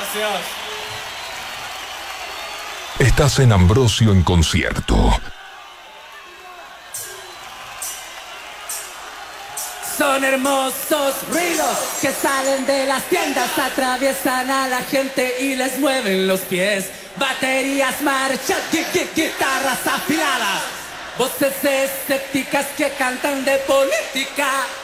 Gracias. Estás en Ambrosio en concierto. Son hermosos ruidos que salen de las tiendas, atraviesan a la gente y les mueven los pies. Baterías marchan, guitarras afiladas, voces escépticas que cantan de política.